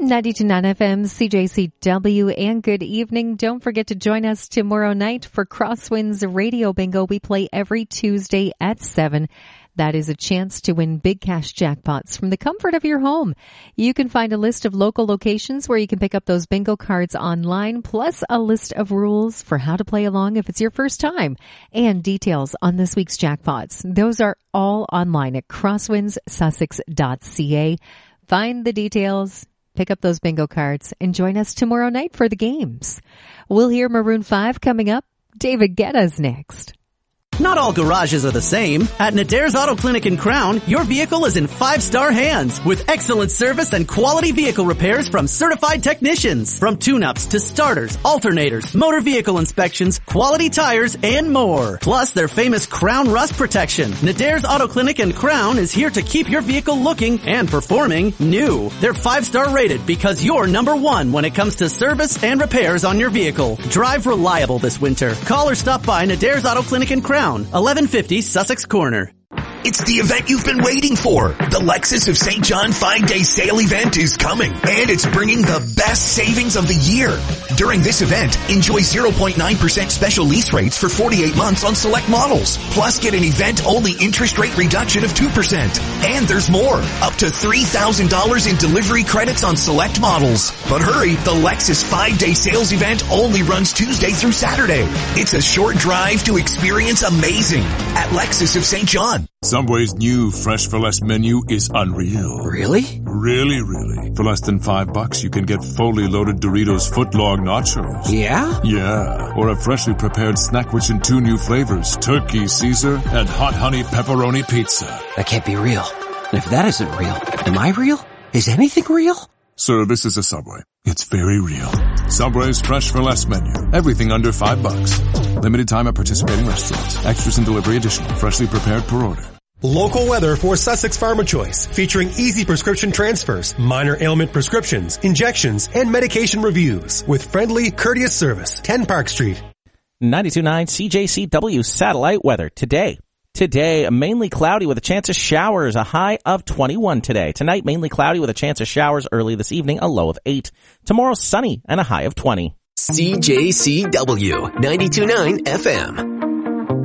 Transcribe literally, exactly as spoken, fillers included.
ninety-two point nine F M, C J C W, and good evening. Don't forget to join us tomorrow night for Crosswinds Radio Bingo. We play every Tuesday at seven. That is a chance to win big cash jackpots from the comfort of your home. You can find a list of local locations where you can pick up those bingo cards online, plus a list of rules for how to play along if it's your first time, and details on this week's jackpots. Those are all online at crosswinds sussex dot c a. Find the details, pick up those bingo cards, and join us tomorrow night for the games. We'll hear Maroon five coming up. David Guetta's next. Not all garages are the same. At Nadare's Auto Clinic in Crown, your vehicle is in five-star hands with excellent service and quality vehicle repairs from certified technicians. From tune-ups to starters, alternators, motor vehicle inspections, quality tires, and more. Plus their famous Crown Rust Protection. Nadare's Auto Clinic in Crown is here to keep your vehicle looking and performing new. They're five-star rated because you're number one when it comes to service and repairs on your vehicle. Drive reliable this winter. Call or stop by Nadare's Auto Clinic in Crown. eleven fifty Sussex Corner. It's the event you've been waiting for. The Lexus of Saint John five-day sale event is coming, and it's bringing the best savings of the year. During this event, enjoy zero point nine percent special lease rates for forty-eight months on select models. Plus, get an event-only interest rate reduction of two percent. And there's more, up to three thousand dollars in delivery credits on select models. But hurry, the Lexus five-day sales event only runs Tuesday through Saturday. It's a short drive to experience amazing at Lexus of Saint John. Subway's new Fresh for Less menu is unreal. Really? Really, really. For less than five bucks, you can get fully loaded Doritos footlong nachos. Yeah? Yeah. Or a freshly prepared snack rich in two new flavors, turkey Caesar and hot honey pepperoni pizza. That can't be real. And if that isn't real, am I real? Is anything real? Sir, this is a Subway. It's very real. Subway's Fresh for Less menu. Everything under five bucks. Limited time at participating restaurants. Extras and delivery additional. Freshly prepared per order. Local weather for Sussex Pharma Choice, featuring easy prescription transfers, minor ailment prescriptions, injections, and medication reviews with friendly, courteous service. ten Park Street. ninety-two point nine C J C W satellite weather today. Today, mainly cloudy with a chance of showers, a high of twenty-one today. Tonight, mainly cloudy with a chance of showers early this evening, a low of eight. Tomorrow, sunny and a high of twenty. C J C W ninety-two point nine F M.